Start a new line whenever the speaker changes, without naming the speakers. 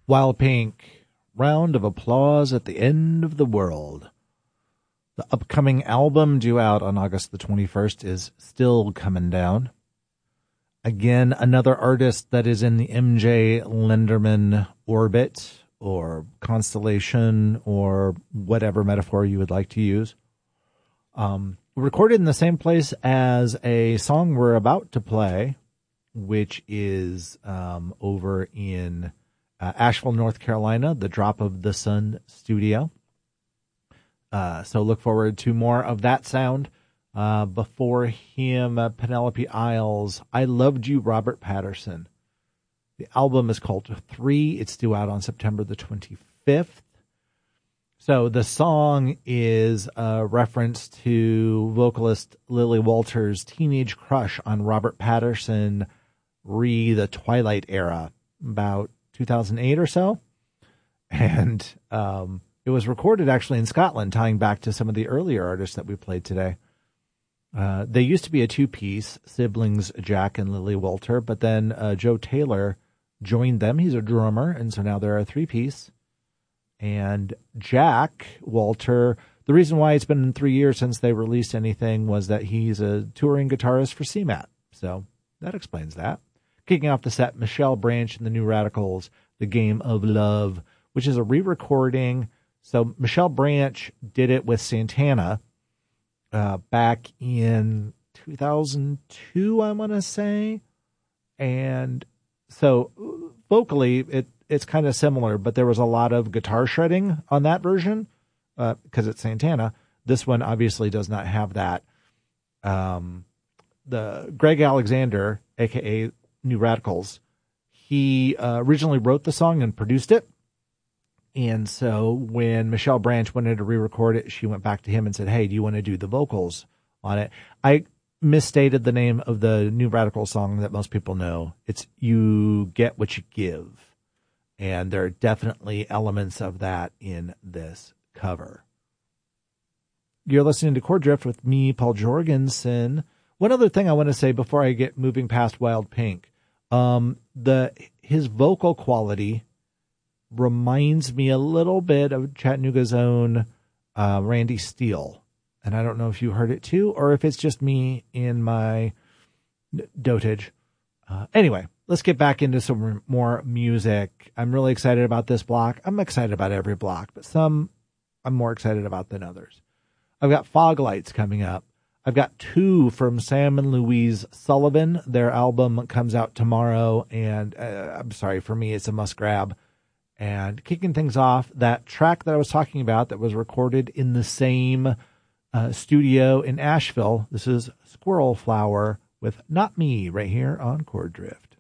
Wild Pink, Round of Applause at the End of the World. The upcoming album due out on August the 21st is Still Coming Down. Again, another artist that is in the MJ Lenderman orbit or constellation or whatever metaphor you would like to use. Recorded in the same place as a song we're about to play, which is over in Asheville, North Carolina, the Drop of the Sun studio. So look forward to more of that sound. Before him, Penelope Isles, I Loved You, Robert Patterson. The album is called 3. It's due out on September the 25th. So the song is a reference to vocalist Lily Walters' teenage crush on Robert Patterson the Twilight era, about 2008 or so. And it was recorded actually in Scotland, tying back to some of the earlier artists that we played today. They used to be a two-piece, siblings Jack and Lily Walter, but then Joe Taylor joined them. He's a drummer, and so now they're a three-piece. And Jack Walter, the reason why it's been 3 years since they released anything was that he's a touring guitarist for CMAT. So that explains that. Kicking off the set, Michelle Branch and the New Radicals, The Game of Love, which is a re-recording. So Michelle Branch did it with Santana back in 2002, I want to say. And so vocally, it's kind of similar, but there was a lot of guitar shredding on that version because it's Santana. This one obviously does not have that. The Greg Alexander, a.k.a. New Radicals, he originally wrote the song and produced it. And so when Michelle Branch wanted to re-record it, she went back to him and said, hey, do you want to do the vocals on it? I misstated the name of the New Radical song that most people know. It's You Get What You Give. And there are definitely elements of that in this cover. You're listening to Chord Drift with me, Paul Jorgensen. One other thing I want to say before I get moving past Wild Pink. His vocal quality reminds me a little bit of Chattanooga's own Randy Steele. And I don't know if you heard it too, or if it's just me in my dotage. Anyway, let's get back into some more music. I'm really excited about this block. I'm excited about every block, but some I'm more excited about than others. I've got Fog Lights coming up. I've got 2 from Sam and Louise Sullivan. Their album comes out tomorrow, and I'm sorry, for me, it's a must grab. And kicking things off, that track that I was talking about that was recorded in the same studio in Asheville. This is Squirrel Flower with Not Me right here on Chord Drift.